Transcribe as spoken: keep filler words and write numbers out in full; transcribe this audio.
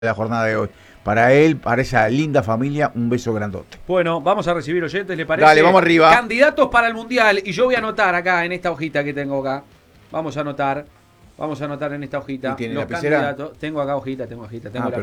la jornada de hoy. Para él, para esa linda familia, un beso grandote. Bueno, vamos a recibir oyentes, ¿le parece? Dale, vamos arriba. Candidatos para el Mundial. Y yo voy a anotar acá en esta hojita que tengo acá. Vamos a anotar. Vamos a anotar en esta hojita. ¿Y tiene los lapicera? candidatos. Tengo acá hojita, tengo hojita. Tengo Ah, la